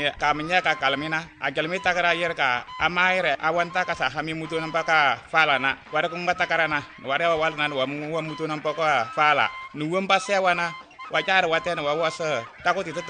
ni kamnya ka kalmina ajalmi takara yer ka amaire awanta ka sa hami mutu nampaka fala na wara kung batakarana wara wal nan wa mutu nampaka fala nuwam pasya wana wajar waten wa wasa takut itu